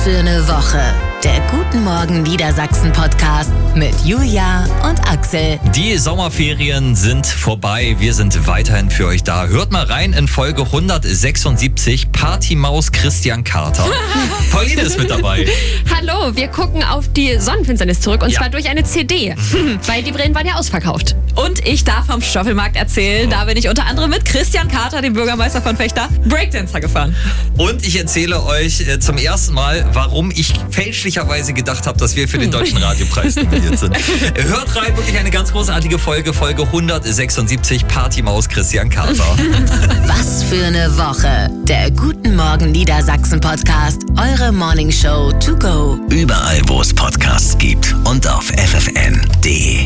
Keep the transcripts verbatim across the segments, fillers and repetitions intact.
für eine Woche. Der Guten Morgen Niedersachsen Podcast mit Julia und Axel. Die Sommerferien sind vorbei. Wir sind weiterhin für euch da. Hört mal rein in Folge hundertsechsundsiebzig. Partymaus Christian Kater. Pauline ist mit dabei. Hallo, wir gucken auf die Sonnenfinsternis zurück und ja. zwar durch eine C D, weil die Brillen waren ja ausverkauft. Und ich darf vom Stoffelmarkt erzählen, da bin ich unter anderem mit Christian Kater, dem Bürgermeister von Vechta, Breakdancer gefahren. Und ich erzähle euch äh, zum ersten Mal, warum ich fälschlicherweise gedacht habe, dass wir für den Deutschen Radiopreis nominiert sind. Hört rein, wirklich eine ganz großartige Folge, Folge hundertsechsundsiebzig, Partymaus Christian Kater. Was für eine Woche. Der Guten Morgen Niedersachsen Podcast, eure Morningshow to go. Überall, wo es Podcasts gibt und auf f f n punkt d e.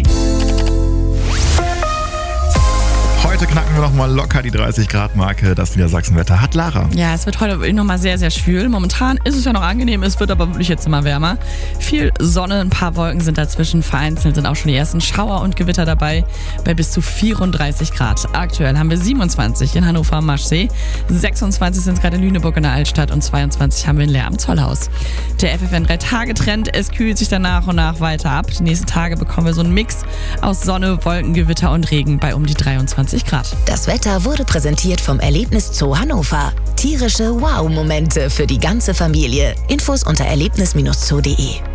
Heute knacken wir nochmal locker die dreißig Grad Marke. Das Niedersachsenwetter hat Lara. Ja, es wird heute wirklich nochmal sehr, sehr schwül. Momentan ist es ja noch angenehm, es wird aber wirklich jetzt immer wärmer. Viel Sonne, ein paar Wolken sind dazwischen. Vereinzelt sind auch schon die ersten Schauer und Gewitter dabei bei bis zu vierunddreißig Grad. Aktuell haben wir siebenundzwanzig in Hannover am Maschsee, sechsundzwanzig sind es gerade in Lüneburg in der Altstadt und zweiundzwanzig haben wir in Leer am Zollhaus. Der F F N drei Tage Trend, es kühlt sich dann nach und nach weiter ab. Die nächsten Tage bekommen wir so einen Mix aus Sonne, Wolken, Gewitter und Regen bei um die dreiundzwanzig Grad. Das Wetter wurde präsentiert vom Erlebnis Zoo Hannover. Tierische Wow-Momente für die ganze Familie. Infos unter erlebnis Bindestrich zoo punkt d e.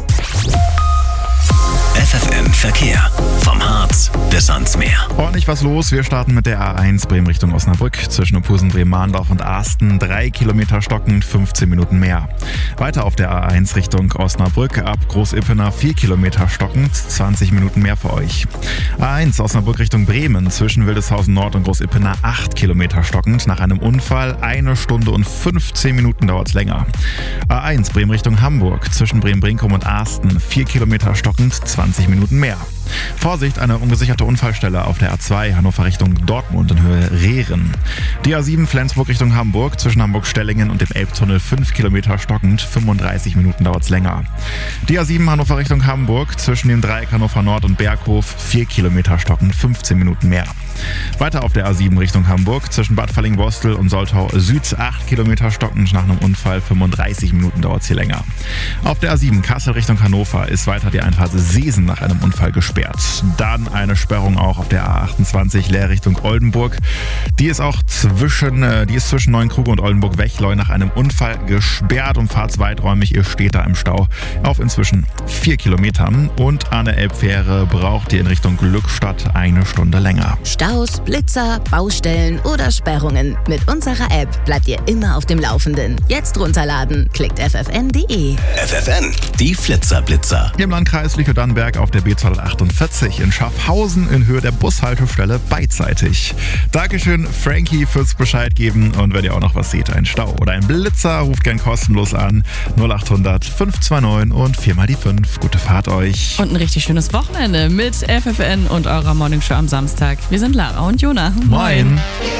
F F N Verkehr. Vom Harz bis ans Meer. Ordentlich was los. Wir starten mit der A eins Bremen Richtung Osnabrück. Zwischen Ophusen, Bremen-Mahndorf und Asten. Drei Kilometer stockend, fünfzehn Minuten mehr. Weiter auf der A eins Richtung Osnabrück. Ab Groß-Ippener vier Kilometer stockend, zwanzig Minuten mehr für euch. A eins Osnabrück Richtung Bremen. Zwischen Wildeshausen Nord und Groß-Ippener acht Kilometer stockend. Nach einem Unfall eine Stunde und fünfzehn Minuten dauert es länger. A eins Bremen Richtung Hamburg. Zwischen Bremen-Brinkum und Asten. vier Kilometer stockend, zwanzig Minuten mehr. Vorsicht, eine ungesicherte Unfallstelle auf der A zwei Hannover Richtung Dortmund in Höhe Rehren. Die A sieben Flensburg Richtung Hamburg, zwischen Hamburg-Stellingen und dem Elbtunnel fünf Kilometer stockend, fünfunddreißig Minuten dauert es länger. Die A sieben Hannover Richtung Hamburg, zwischen dem Dreieck Hannover Nord und Berghof vier Kilometer stockend, fünfzehn Minuten mehr. Weiter auf der A sieben Richtung Hamburg, zwischen Bad Falling-Bostel und Soltau Süd acht Kilometer stockend, nach einem Unfall fünfunddreißig Minuten dauert es hier länger. Auf der A sieben Kassel Richtung Hannover ist weiter die Einfahrt Seesen nach einem Unfall gesperrt. Dann eine Sperrung auch auf der A achtundzwanzig Leer Richtung Oldenburg. Die ist auch zwischen, die ist zwischen Neuenkruge und Oldenburg-Wechleu nach einem Unfall gesperrt und fahrtsweiträumig. Ihr steht da im Stau auf inzwischen vier Kilometern. Und an der Elbfähre braucht ihr in Richtung Glückstadt eine Stunde länger. Staus, Blitzer, Baustellen oder Sperrungen. Mit unserer App bleibt ihr immer auf dem Laufenden. Jetzt runterladen. Klickt f f n punkt d e. F F N, die Flitzerblitzer. Im Landkreis Lüchow-Dannenberg auf der B zweihundertachtundvierzig in Schaffhausen in Höhe der Bushaltestelle beidseitig. Dankeschön, Frankie, fürs Bescheid geben. Und wenn ihr auch noch was seht, ein Stau oder ein Blitzer, ruft gern kostenlos an. null achthundert fünf zwei neun und viermal die fünf. Gute Fahrt euch. Und ein richtig schönes Wochenende mit F F N und eurer Morningshow am Samstag. Wir sind Lara und Jona. Moin.